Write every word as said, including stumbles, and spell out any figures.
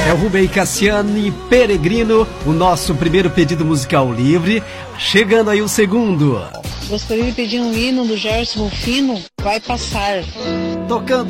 É o Rubem Cassiani Peregrino, o nosso primeiro pedido musical livre. Chegando aí o segundo. Gostaria de pedir um hino do Gerson Rufino, Vai Passar. Tocando